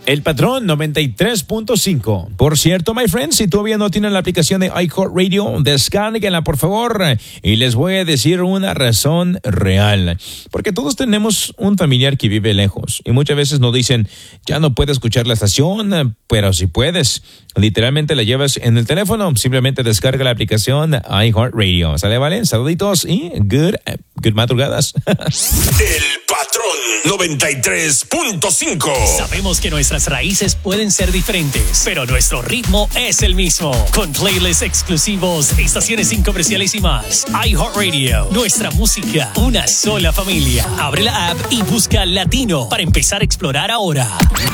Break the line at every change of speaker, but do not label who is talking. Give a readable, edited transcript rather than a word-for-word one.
El Patrón 93.5. Por cierto, my friends, si todavía no tienen la aplicación de iHeartRadio, descárguenla, por favor. Y les voy a decir una razón real. Porque todos tenemos un familiar que vive lejos. Y muchas veces nos dicen, ya no puedes escuchar la estación, pero si puedes. Literalmente la llevas en el teléfono. Simplemente descarga la aplicación de iHeartRadio. ¿Sale, vale? Saluditos y good madrugadas.
El Patrón 93.5.
Sabemos que nuestras raíces pueden ser diferentes, pero nuestro ritmo es el mismo. Con playlists exclusivos, estaciones incomerciales y más. iHeartRadio, nuestra música, una sola familia. Abre la app y busca Latino para empezar a explorar ahora.